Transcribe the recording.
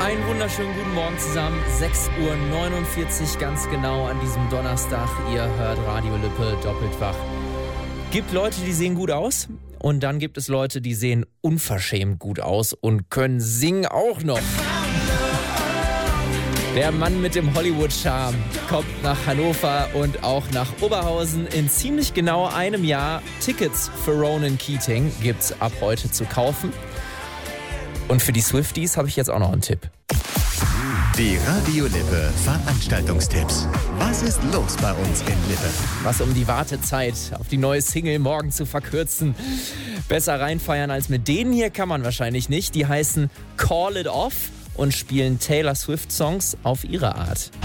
Einen wunderschönen guten Morgen zusammen. 6:49 Uhr ganz genau an diesem Donnerstag. Ihr hört Radio Lippe doppelt wach. Gibt Leute, die sehen gut aus und dann gibt es Leute, die sehen unverschämt gut aus und können singen auch noch. Der Mann mit dem Hollywood-Charme kommt nach Hannover und auch nach Oberhausen in ziemlich genau einem Jahr. Tickets für Ronan Keating gibt's ab heute zu kaufen. Und für die Swifties habe ich jetzt auch noch einen Tipp. Die Radio Lippe Veranstaltungstipps. Was ist los bei uns in Lippe? Was um die Wartezeit auf die neue Single morgen zu verkürzen. Besser reinfeiern als mit denen hier kann man wahrscheinlich nicht. Die heißen Call It Off und spielen Taylor Swift Songs auf ihre Art.